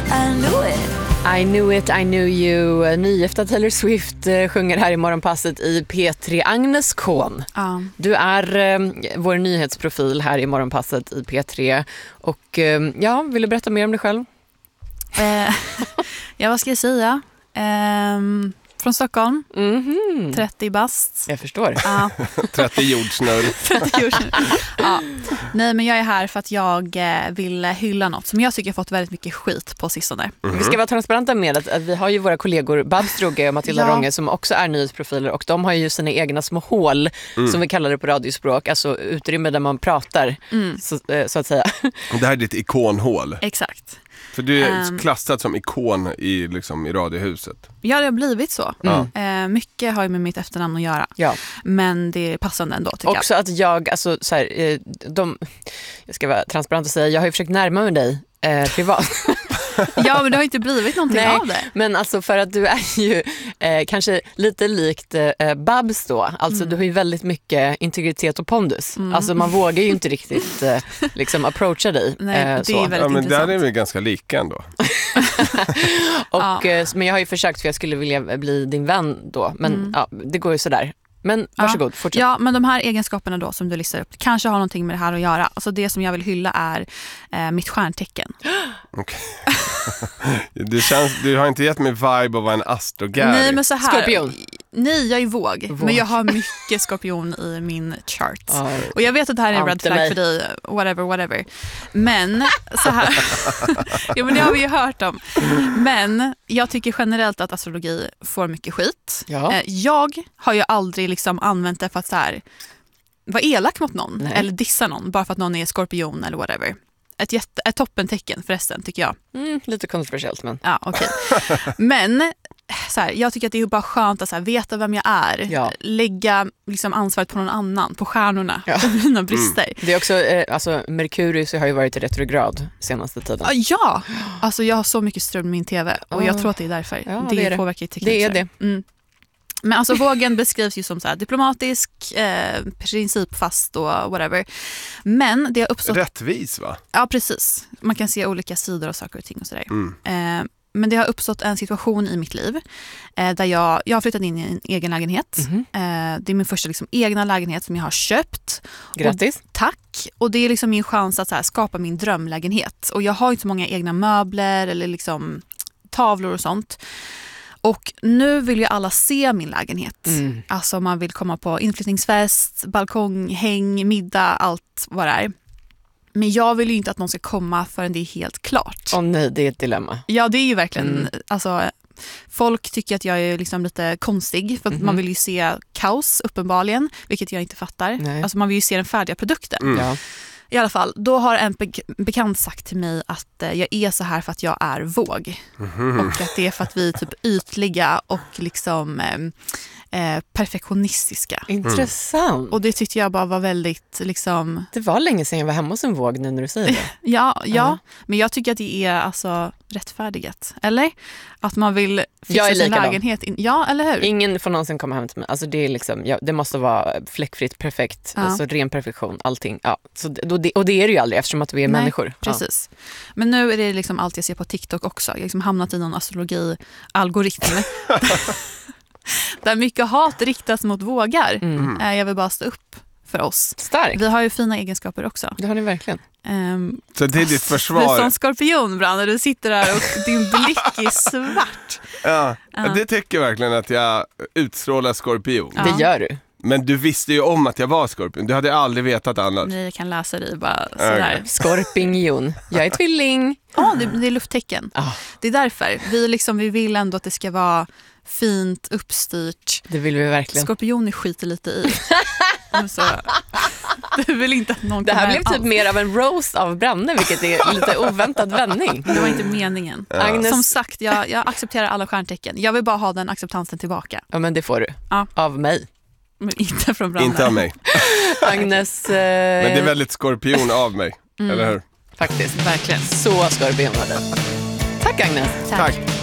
I knew it, I knew you. Nygifta Taylor Swift sjunger här i morgonpasset i P3. Agnes Kohn. Du är vår nyhetsprofil här i morgonpasset i P3. Och vill du berätta mer om dig själv? Vad ska jag säga? Från Stockholm. 30 bast. Jag förstår. 30 jordsnurr. Nej, men jag är här för att jag vill hylla något som jag tycker har fått väldigt mycket skit på sistone. Vi ska vara transparenta med att vi har ju våra kollegor Babs Rogge och Matilda Ronge som också är nyhetsprofiler, och de har ju sina egna små hål som vi kallar det på radiospråk, alltså utrymme där man pratar så att säga. Det här är ditt ikonhål. Exakt. För du är klassad som ikon i radiohuset. Ja, det har blivit så. Mycket har ju med mitt efternamn att göra. Ja. Men det är passande ändå, tycker också jag. Också att jag ska vara transparent och säga, jag har ju försökt närma mig dig privat. Ja, men det har inte blivit någonting av det. Men alltså för att du är ju kanske lite likt Babs då. Alltså du har ju väldigt mycket integritet och pondus. Alltså man vågar ju inte riktigt liksom approacha dig. Nej, det är väldigt men intressant. där är vi ganska lika ändå. Men jag har ju försökt, för jag skulle vilja bli din vän då. Men det går ju sådär. Men varsågod, fortsätt. Ja, men de här egenskaperna då som du listar upp kanske har någonting med det här att göra. Alltså det som jag vill hylla är mitt stjärntecken. Okej. Du har inte gett mig vibe av att vara en astrogär. Nej, men så här. Skorpion. Nej, jag är våg. Men jag har mycket skorpion i min chart. Och jag vet att det här är en red flag för dig. Whatever. Men så här. Ja, men det har vi ju hört om. Men jag tycker generellt att astrologi får mycket skit. Ja. Jag har ju aldrig liksom använt det för att så här vara elak mot någon. Nej. Eller dissa någon bara för att någon är skorpion eller whatever. Ett toppentecken förresten, tycker jag. Lite kontroversiellt, men... Ja, okej. Men så här, jag tycker att det är bara skönt att så här, veta vem jag är. Ja. Lägga liksom ansvaret på någon annan, på stjärnorna, för mina brister. Det är också, alltså Merkurius har ju varit i retrograd senaste tiden. Ja, alltså jag har så mycket ström med min tv. Och jag tror att det är därför. Ja, det påverkar tekniker. Det är det. Men alltså vågen beskrivs ju som så här diplomatisk, principfast och whatever. Men det har uppstått... Rättvis, va? Ja, precis. Man kan se olika sidor av saker och ting och sådär. Men det har uppstått en situation i mitt liv där jag har flyttat in i en egen lägenhet. Det är min första liksom, egna lägenhet som jag har köpt. Grattis. Och, tack. Och det är liksom min chans att så här, skapa min drömlägenhet. Och jag har inte så många egna möbler eller liksom tavlor och sånt. Och nu vill ju alla se min lägenhet. Alltså man vill komma på inflyttningsfest, balkonghäng, middag, allt vad det är. Men jag vill ju inte att någon ska komma förrän det är helt klart. Nej, det är ett dilemma. Ja, det är ju verkligen, alltså folk tycker att jag är liksom lite konstig för att man vill ju se kaos uppenbarligen, vilket jag inte fattar. Nej. Alltså man vill ju se den färdiga produkten. Ja. I alla fall, då har en bekant sagt till mig att jag är så här för att jag är våg. Och att det är för att vi är typ ytliga och liksom perfektionistiska. Intressant. Och det tyckte jag bara var väldigt liksom... Det var länge sedan jag var hemma hos en våg nu när du säger det. Ja, men jag tycker att det är alltså rättfärdigat. Eller? Att man vill fixa sin lägenhet. Ja, eller hur? Ingen får någonsin komma hem till mig. Alltså det är liksom, det måste vara fläckfritt, perfekt. Alltså ren perfektion, allting. Ja. Och det är det ju aldrig eftersom att vi är människor. Precis. Ja. Men nu är det liksom allt jag ser på TikTok också. Jag har liksom hamnat i någon astrologi-algoritm. Där mycket hat riktas mot vågar. Jag vill bara stå upp för oss. Stark. Vi har ju fina egenskaper också. Det har ni verkligen. Så det är ditt försvar. Du är som skorpion, Brann, du sitter där och din blick är svart. Ja, det tycker jag verkligen att jag utstrålar skorpion. Ja. Det gör du. Men du visste ju om att jag var skorpion. Du hade aldrig vetat annat. Nej, jag kan läsa dig bara sådär. Okay. Skorpion. Jag är tvilling. Ja, det är lufttecken. Det är därför. Vi vill ändå att det ska vara fint, uppstyrt. Det vill vi verkligen. Skorpioner skiter lite i. Så, du vill inte att någon det här blev typ mer av en roast av Branne, vilket är lite oväntad vändning. Det var inte meningen. Ja. Agnes... Som sagt, jag accepterar alla stjärntecken. Jag vill bara ha den acceptansen tillbaka. Ja, men det får du. Ja. Av mig. Men inte från Branne. Inte av mig. Agnes... Men det är väldigt skorpion av mig, eller hur? Faktiskt, verkligen. Så skorpion var det. Tack, Agnes. Tack.